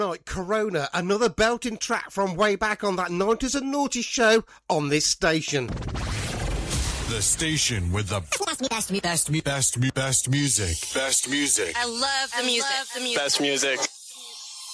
Right, Corona, another belting track from way back on that 90s and Naughty show on this station. The station with the best music. Best music. I love the music. Best music.